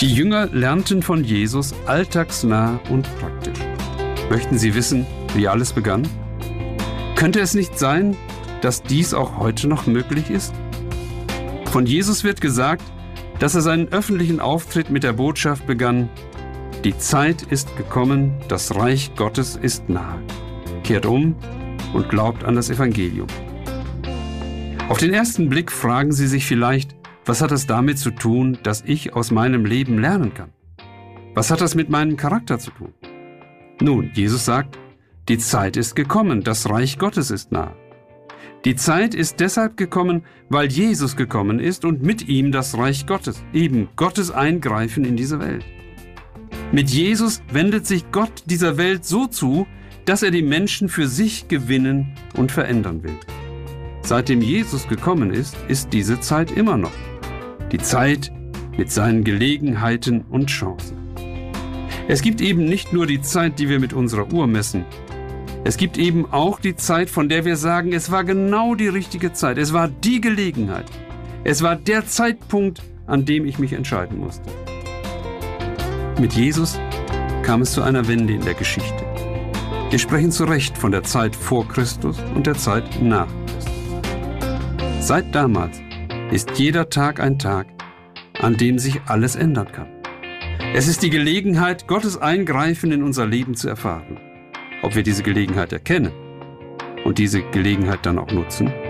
Die Jünger lernten von Jesus alltagsnah und praktisch. Möchten Sie wissen, wie alles begann? Könnte es nicht sein, dass dies auch heute noch möglich ist? Von Jesus wird gesagt, dass er seinen öffentlichen Auftritt mit der Botschaft begann: Die Zeit ist gekommen, das Reich Gottes ist nahe. Kehrt um und glaubt an das Evangelium. Auf den ersten Blick fragen Sie sich vielleicht, was hat das damit zu tun, dass ich aus meinem Leben lernen kann? Was hat das mit meinem Charakter zu tun? Nun, Jesus sagt, die Zeit ist gekommen, das Reich Gottes ist nahe. Die Zeit ist deshalb gekommen, weil Jesus gekommen ist und mit ihm das Reich Gottes, eben Gottes Eingreifen in diese Welt. Mit Jesus wendet sich Gott dieser Welt so zu, dass er die Menschen für sich gewinnen und verändern will. Seitdem Jesus gekommen ist, ist diese Zeit immer noch. Die Zeit mit seinen Gelegenheiten und Chancen. Es gibt eben nicht nur die Zeit, die wir mit unserer Uhr messen. Es gibt eben auch die Zeit, von der wir sagen, es war genau die richtige Zeit. Es war die Gelegenheit. Es war der Zeitpunkt, an dem ich mich entscheiden musste. Mit Jesus kam es zu einer Wende in der Geschichte. Wir sprechen zu Recht von der Zeit vor Christus und der Zeit nach Christus. Seit damals ist jeder Tag ein Tag, an dem sich alles ändern kann. Es ist die Gelegenheit, Gottes Eingreifen in unser Leben zu erfahren. Ob wir diese Gelegenheit erkennen und diese Gelegenheit dann auch nutzen,